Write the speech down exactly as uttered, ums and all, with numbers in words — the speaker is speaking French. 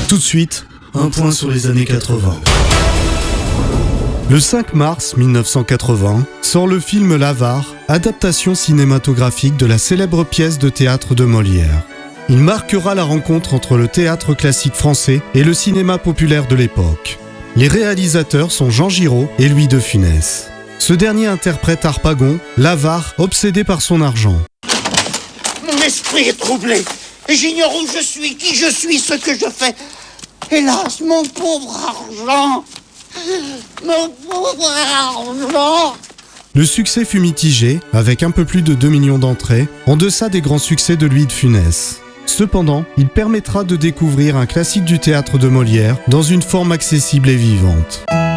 Tout de suite, un point sur les années quatre-vingts. Le cinq mars mille neuf cent quatre-vingts sort le film L'Avare, adaptation cinématographique de la célèbre pièce de théâtre de Molière. Il marquera la rencontre entre le théâtre classique français et le cinéma populaire de l'époque. Les réalisateurs sont Jean Giraud et Louis de Funès. Ce dernier interprète Harpagon, l'avare obsédé par son argent. Mon esprit est troublé. J'ignore où je suis, qui je suis, ce que je fais. Hélas, mon pauvre argent. Mon pauvre argent. Le succès fut mitigé, avec un peu plus de deux millions d'entrées, en deçà des grands succès de Louis de Funès. Cependant, il permettra de découvrir un classique du théâtre de Molière dans une forme accessible et vivante.